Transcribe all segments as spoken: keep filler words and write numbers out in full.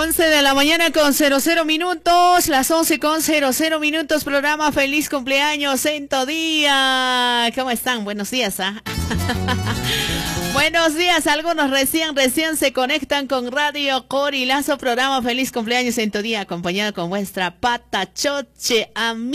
once de la mañana con cero cero minutos, las once con cero cero minutos, programa Feliz Cumpleaños en tu día. ¿Cómo están? Buenos días, ¿ah? Buenos días, algunos recién, recién se conectan con Radio Corilazo, programa Feliz Cumpleaños en tu día, acompañado con vuestra patachoche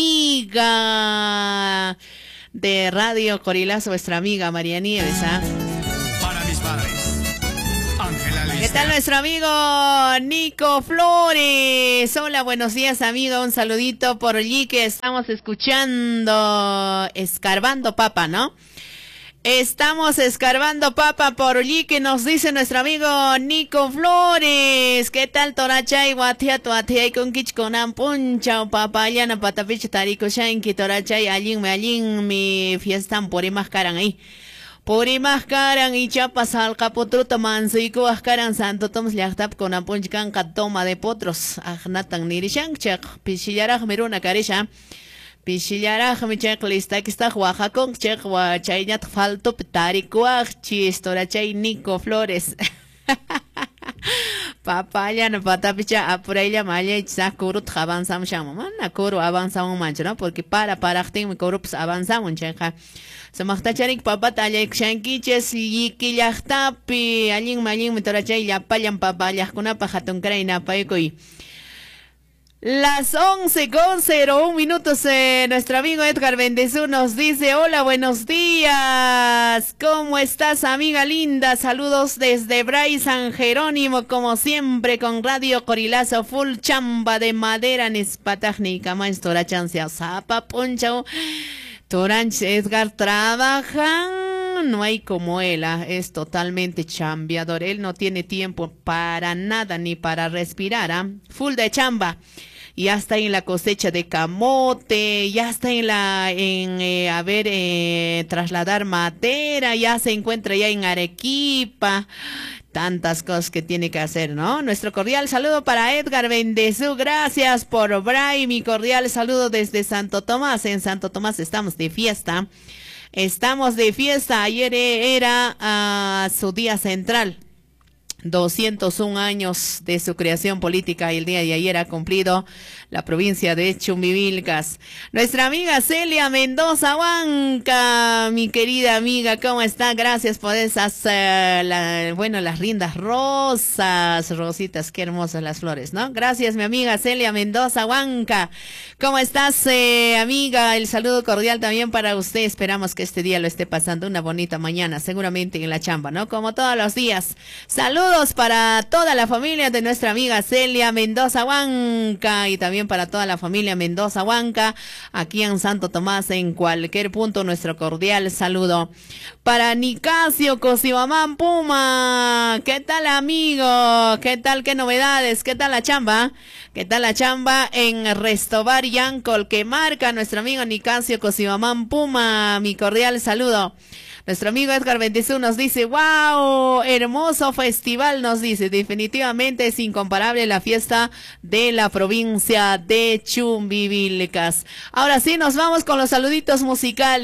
amiga de Radio Corilazo, vuestra amiga María Nieves, ¿ah? Para mis padres. ¿Qué tal nuestro amigo Nico Flores? Hola, buenos días, amigo. Un saludito por allí que estamos escuchando, escarbando papa, ¿no? Estamos escarbando papa por allí que nos dice nuestro amigo Nico Flores. ¿Qué tal torachay guatia tuatia con kichkonan puncha papayana patapich tariko shanki torachay allin me allin mi fiestan por más caran ahí? Purimas karan y chapas al capotruto mansico ascaran santo toms liachtap con apunchkan katoma de potros ahnatan nirishan chek pichillaraj meruna carisha pichillaraj mi chek lista que está Oaxaca chek wa chaynat falto tarikuaj chistora chay Nico Flores. Papaya no patapicha apurella maya sa kurut avanzamos chamo mana kuru avanzamos mancho, ¿no? Porque para para mi kurups avanzamos cheja. Samachtacharik papata alek shankiches yikillahtapi allin malin mitorachay yapallan papallas kunapa hatun kraina paikoy. Las once con cero un minutos, eh, nuestro amigo Edgar Bendezú nos dice: hola, buenos días, ¿cómo estás, amiga linda? Saludos desde Bray San Jerónimo, como siempre con Radio Corilazo, full chamba de madera nespatagnica, maestro la chance zapa poncho. Toranch Edgar trabaja, no hay como él, ¿eh? Es totalmente chambeador, él no tiene tiempo para nada ni para respirar, ¿eh? Full de chamba. Ya está en la cosecha de camote, ya está en la, en, eh, a ver, eh, trasladar madera, ya se encuentra ya en Arequipa. Tantas cosas que tiene que hacer, ¿no? Nuestro cordial saludo para Edgar Bendezú. Gracias por Bray. Mi cordial saludo desde Santo Tomás. En Santo Tomás estamos de fiesta. Estamos de fiesta. Ayer era uh, su día central. doscientos un años de su creación política y el día de ayer ha cumplido la provincia de Chumbivilcas. Nuestra amiga Celia Mendoza Huanca, mi querida amiga, ¿cómo está? Gracias por esas, uh, la, bueno, las lindas rosas, rositas, qué hermosas las flores, ¿no? Gracias, mi amiga Celia Mendoza Huanca. ¿Cómo estás, eh, amiga? El saludo cordial también para usted. Esperamos que este día lo esté pasando una bonita mañana, seguramente en la chamba, ¿no? Como todos los días. Saludos para toda la familia de nuestra amiga Celia Mendoza Huanca y también para toda la familia Mendoza Huanca aquí en Santo Tomás, en cualquier punto, nuestro cordial saludo. Para Nicasio Cosibamán Puma, ¿qué tal, amigo? ¿Qué tal, qué novedades? ¿Qué tal la chamba? ¿Qué tal la chamba en Restobar Yancol, que marca nuestro amigo Nicasio Cosibamán Puma? Mi cordial saludo. Nuestro amigo Edgar Bendezú nos dice: wow, hermoso festival, nos dice. Definitivamente es incomparable la fiesta de la provincia de Chumbivilcas. Ahora sí, nos vamos con los saluditos musicales.